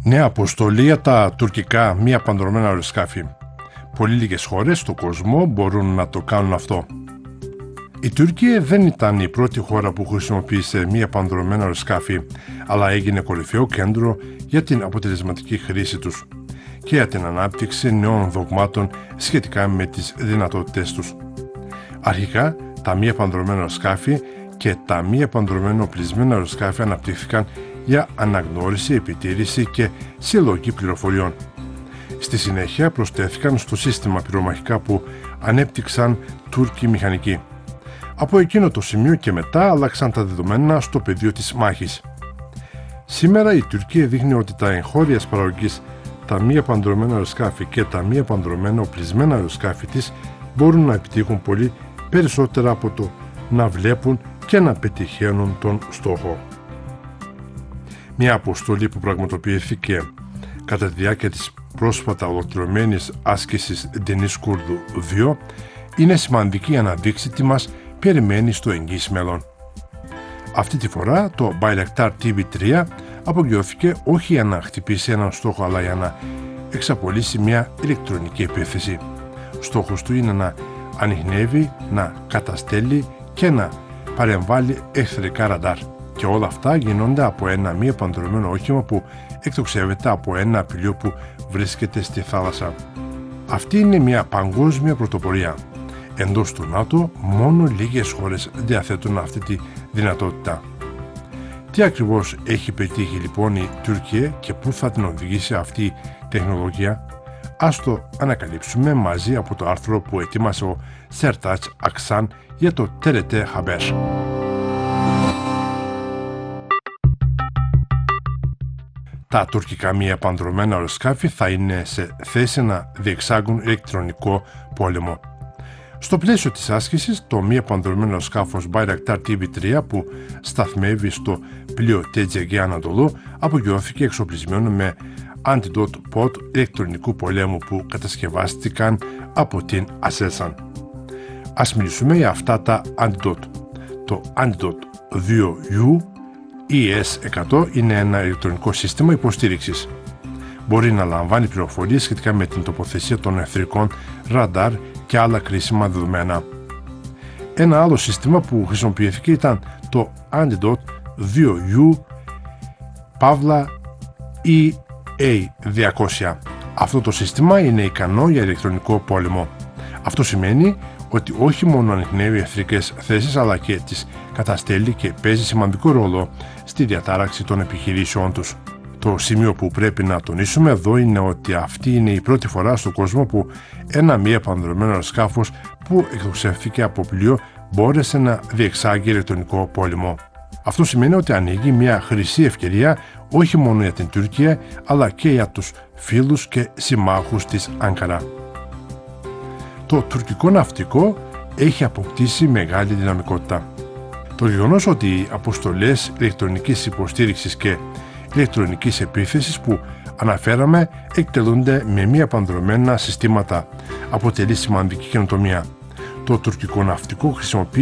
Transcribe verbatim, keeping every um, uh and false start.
Νέα αποστολή για τα τουρκικά μη απανδρωμένα αεροσκάφη. Πολύ λίγες χώρες στον κόσμο μπορούν να το κάνουν αυτό. Η Τουρκία δεν ήταν η πρώτη χώρα που χρησιμοποίησε μη απανδρωμένα αεροσκάφη, αλλά έγινε κορυφαίο κέντρο για την αποτελεσματική χρήση τους και για την ανάπτυξη νέων δογμάτων σχετικά με τις δυνατότητες τους. Αρχικά, τα μη απανδρωμένα αεροσκάφη και τα μη απανδρωμένα οπλισμένα αεροσκάφη αναπτύχθηκαν για αναγνώριση, επιτήρηση και συλλογή πληροφοριών. Στη συνέχεια προσθέθηκαν στο σύστημα πυρομαχικά που ανέπτυξαν Τούρκοι μηχανικοί. Από εκείνο το σημείο και μετά άλλαξαν τα δεδομένα στο πεδίο της μάχης. Σήμερα η Τουρκία δείχνει ότι τα εγχώριας παραγωγής, τα μη απανδρωμένα αεροσκάφη και τα μη απανδρωμένα οπλισμένα αεροσκάφη της μπορούν να επιτύχουν πολύ περισσότερα από το να βλέπουν και να πετυχαίνουν τον στόχο. Μια αποστολή που πραγματοποιήθηκε κατά τη διάρκεια της πρόσφατα ολοκληρωμένης άσκησης Deniz Kurdu δύο είναι σημαντική για να δείξει τι μας περιμένει στο εγγύς μέλλον. Αυτή τη φορά το Bayraktar τι βι τρία απογειώθηκε όχι για να χτυπήσει έναν στόχο, αλλά για να εξαπολύσει μια ηλεκτρονική επίθεση. Στόχος του είναι να ανιχνεύει, να καταστέλει και να παρεμβάλλει εχθρικά ραντάρ. Και όλα αυτά γίνονται από ένα μη απανδρωμένο όχημα που εκτοξεύεται από ένα απειλείο που βρίσκεται στη θάλασσα. Αυτή είναι μια παγκόσμια πρωτοπορία. Εντός του ΝΑΤΟ μόνο λίγες χώρες διαθέτουν αυτή τη δυνατότητα. Τι ακριβώς έχει πετύχει λοιπόν η Τουρκία και πού θα την οδηγήσει αυτή η τεχνολογία? Ας το ανακαλύψουμε μαζί από το άρθρο που ετοίμασε ο Σέρτατς Αξάν για το τι αρ τι Haber. Τα τουρκικά μη απανδρωμένα αεροσκάφη θα είναι σε θέση να διεξάγουν ηλεκτρονικό πόλεμο. Στο πλαίσιο της άσκησης, το μη απανδρωμένο αεροσκάφος Bayraktar τι βι τρία που σταθμεύει στο πλοίο τι τζι τζι Ανατολού απογειώθηκε εξοπλισμένο με Antidot Pod ηλεκτρονικού πολέμου που κατασκευάστηκαν από την Aselsan. Ας μιλήσουμε για αυτά τα Antidot. Το Antidot δύο γιου ι ες εκατό είναι ένα ηλεκτρονικό σύστημα υποστήριξης. Μπορεί να λαμβάνει πληροφορίες σχετικά με την τοποθεσία των εχθρικών ραντάρ και άλλα κρίσιμα δεδομένα. Ένα άλλο σύστημα που χρησιμοποιήθηκε ήταν το Antidot δύο γιου ι έι διακόσια. Αυτό το σύστημα είναι ικανό για ηλεκτρονικό πόλεμο. Αυτό σημαίνει ότι όχι μόνο ανιχνεύει εχθρικές θέσεις, αλλά και τις καταστέλει και παίζει σημαντικό ρόλο στη διατάραξη των επιχειρήσεών τους. Το σημείο που πρέπει να τονίσουμε εδώ είναι ότι αυτή είναι η πρώτη φορά στον κόσμο που ένα μη απανδρωμένο αεροσκάφος που εκτοξεύθηκε από πλοίο μπόρεσε να διεξάγει ηλεκτρονικό πόλεμο. Αυτό σημαίνει ότι ανοίγει μια χρυσή ευκαιρία όχι μόνο για την Τουρκία, αλλά και για τους φίλους και συμμάχους της Άνκαρα. Το τουρκικό ναυτικό έχει αποκτήσει μεγάλη δυναμικότητα. Το γεγονός ότι οι αποστολές ηλεκτρονικής υποστήριξης και ηλεκτρονικής επίθεσης που αναφέραμε εκτελούνται με μη απανδρωμένα συστήματα αποτελεί σημαντική καινοτομία. Το τουρκικό ναυτικό χρησιμοποιεί